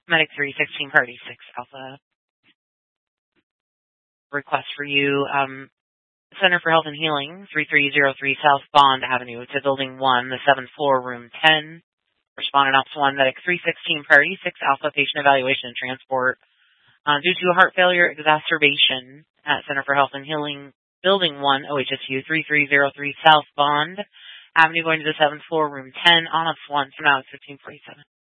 Medic 316 Party 6 Alpha. Request for you, Center for Health and Healing, 3303 South Bond Avenue. It's a Building 1, the 7th floor, Room 10. Respondent Ops 1, Medic 316 Priority 6 Alpha, patient evaluation and transport. Due to a heart failure exacerbation at Center for Health and Healing, Building 1, OHSU, 3303 South Bond Avenue, going to the 7th floor, Room 10, on Ops 1. So now it's 1547.